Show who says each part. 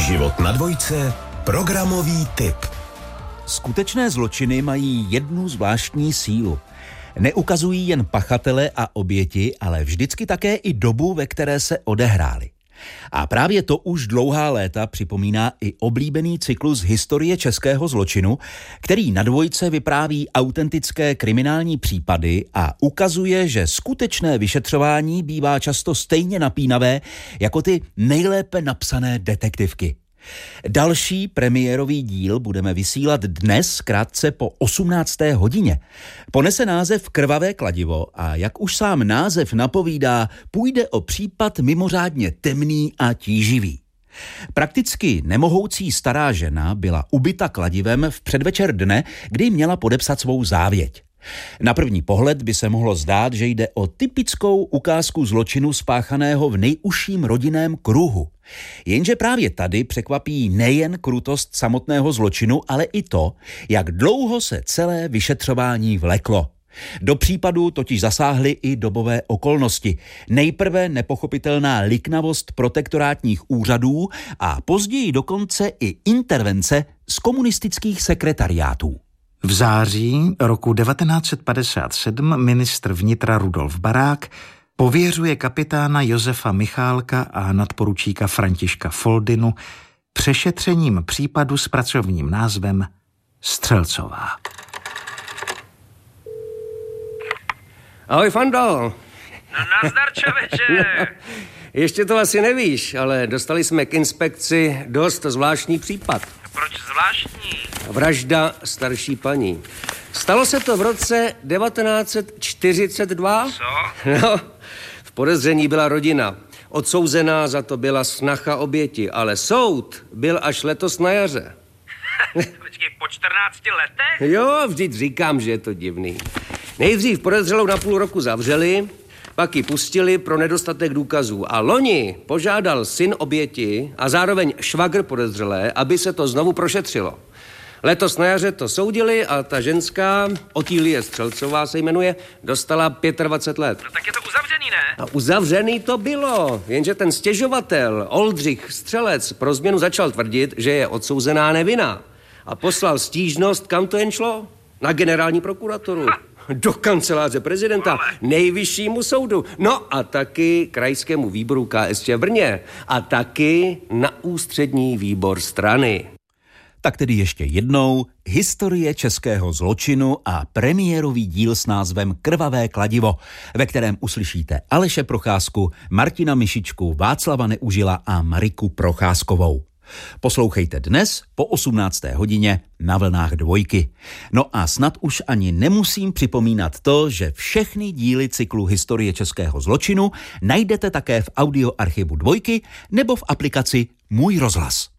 Speaker 1: Život na dvojce, programový tip.
Speaker 2: Skutečné zločiny mají jednu zvláštní sílu. Neukazují jen pachatele a oběti, ale vždycky také i dobu, ve které se odehrály. A právě to už dlouhá léta připomíná i oblíbený cyklus historie českého zločinu, který na dvojce vypráví autentické kriminální případy a ukazuje, že skutečné vyšetřování bývá často stejně napínavé jako ty nejlépe napsané detektivky. Další premiérový díl budeme vysílat dnes krátce po 18. hodině. Ponese název Krvavé kladivo a jak už sám název napovídá, půjde o případ mimořádně temný a tíživý. Prakticky nemohoucí stará žena byla ubita kladivem v předvečer dne, kdy měla podepsat svou závěť. Na první pohled by se mohlo zdát, že jde o typickou ukázku zločinu spáchaného v nejužším rodinném kruhu. Jenže právě tady překvapí nejen krutost samotného zločinu, ale i to, jak dlouho se celé vyšetřování vleklo. Do případu totiž zasáhly i dobové okolnosti. Nejprve nepochopitelná liknavost protektorátních úřadů a později dokonce i intervence z komunistických sekretariátů.
Speaker 3: V září roku 1957 ministr vnitra Rudolf Barák pověřuje kapitána Josefa Michálka a nadporučíka Františka Foldinu přešetřením případu s pracovním názvem Střelcová.
Speaker 4: Ahoj, Fando.
Speaker 5: No nazdar, čověče.
Speaker 4: Ještě to asi nevíš, ale dostali jsme k inspekci dost zvláštní případ.
Speaker 5: Proč zvláštní?
Speaker 4: Vražda starší paní. Stalo se to v roce 1942.
Speaker 5: Co?
Speaker 4: No, v podezření byla rodina. Odsouzená za to byla snacha oběti, ale soud byl až letos na jaře.
Speaker 5: Počkej, po 14 letech?
Speaker 4: Jo, vždyť říkám, že je to divný. Nejdřív podezřelou na půl roku zavřeli, pak ji pustili pro nedostatek důkazů. A loni požádal syn oběti a zároveň švagr podezřelé, aby se to znovu prošetřilo. Letos na jaře to soudili a ta ženská, Otýlie Střelcová se jmenuje, dostala 25 let.
Speaker 5: No tak je to uzavřený, ne?
Speaker 4: A uzavřený to bylo, jenže ten stěžovatel, Oldřich Střelec, pro změnu začal tvrdit, že je odsouzená nevinná. A poslal stížnost, kam to jen šlo? Na generální prokuraturu. Do kanceláře prezidenta, nejvyššímu soudu, no a taky krajskému výboru KSČ v Brně a taky na ústřední výbor strany.
Speaker 2: Tak tedy ještě jednou historie českého zločinu a premiérový díl s názvem Krvavé kladivo, ve kterém uslyšíte Aleše Procházku, Martina Mišičku, Václava Neužila a Mariku Procházkovou. Poslouchejte dnes po 18. hodině na vlnách dvojky. No a snad už ani nemusím připomínat to, že všechny díly cyklu historie českého zločinu najdete také v audioarchivu dvojky nebo v aplikaci Můj rozhlas.